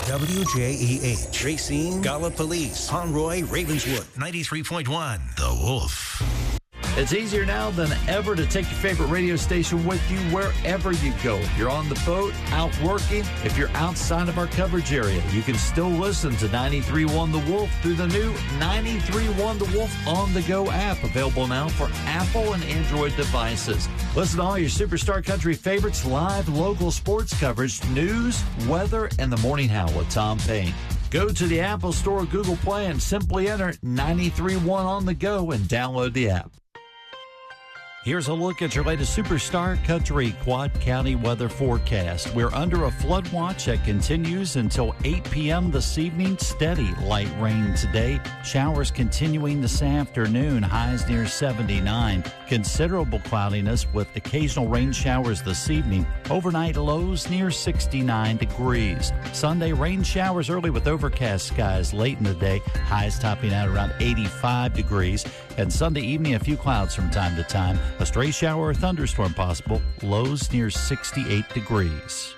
WJEH, Racine, Gallipolis, Conroy, Ravenswood, 93.1, The Wolf. It's easier now than ever to take your favorite radio station with you wherever you go. If you're on the boat, out working, if you're outside of our coverage area, you can still listen to 93.1 The Wolf through the new 93.1 The Wolf On The Go app, available now for Apple and Android devices. Listen to all your Superstar Country favorites, live local sports coverage, news, weather, and the Morning Howl with Tom Payne. Go to the Apple Store or Google Play and simply enter 93.1 On The Go and download the app. Here's a look at your latest Superstar Country Quad County weather forecast. We're under a flood watch that continues until 8 p.m. this evening. Steady light rain today. Showers continuing this afternoon. Highs near 79. Considerable cloudiness with occasional rain showers this evening. Overnight lows near 69 degrees. Sunday rain showers early with overcast skies late in the day. Highs topping out around 85 degrees. And Sunday evening, a few clouds from time to time. A stray shower or thunderstorm possible. Lows near 68 degrees.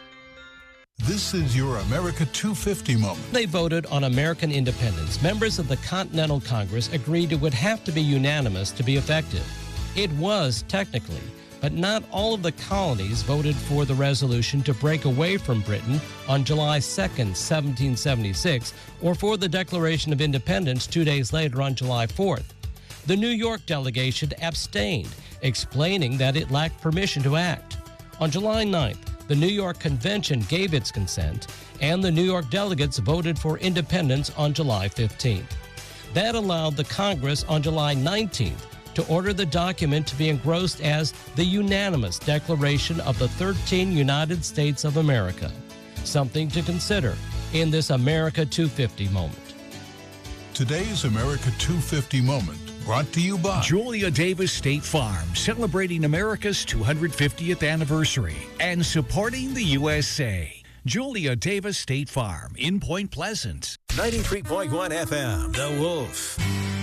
This is your America 250 moment. They voted on American independence. Members of the Continental Congress agreed it would have to be unanimous to be effective. It was technically, but not all of the colonies voted for the resolution to break away from Britain on July 2nd, 1776, or for the Declaration of Independence 2 days later on July 4th. The New York delegation abstained, explaining that it lacked permission to act. On July 9th, the New York Convention gave its consent, and the New York delegates voted for independence on July 15th. That allowed the Congress on July 19th to order the document to be engrossed as the unanimous Declaration of the 13 United States of America. Something to consider in this America 250 moment. Today's America 250 moment brought to you by Julia Davis State Farm, celebrating America's 250th anniversary and supporting the USA. Julia Davis State Farm in Point Pleasant. 93.1 FM, The Wolf.